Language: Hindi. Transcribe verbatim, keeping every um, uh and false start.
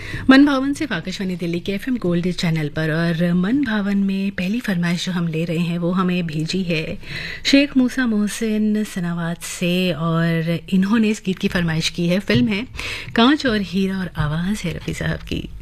मन भावन सिर्फ आकाशवाणी दिल्ली के एफएम गोल्ड चैनल पर। और मन भावन में पहली फरमाइश जो हम ले रहे हैं वो हमें भेजी है शेख मूसा मोहसिन सनावाद से, और इन्होंने इस गीत की फरमाइश की है। फिल्म है कांच और हीरा और आवाज़ है रफ़ी साहब की।